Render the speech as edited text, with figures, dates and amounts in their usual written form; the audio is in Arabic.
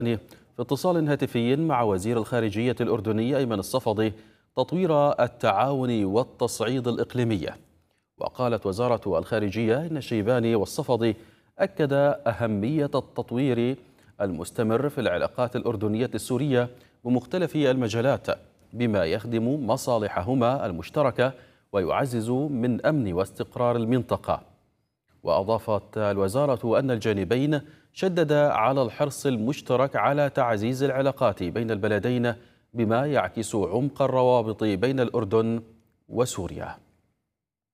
في اتصال هاتفي مع وزير الخارجية الأردني أيمن الصفدي تطوير التعاون والتصعيد الإقليمي. وقالت وزارة الخارجية إن الشيباني والصفدي أكد أهمية التطوير المستمر في العلاقات الأردنية السورية بمختلف المجالات بما يخدم مصالحهما المشتركة ويعزز من أمن واستقرار المنطقة. وأضافت الوزارة أن الجانبين شددا على الحرص المشترك على تعزيز العلاقات بين البلدين بما يعكس عمق الروابط بين الأردن وسوريا.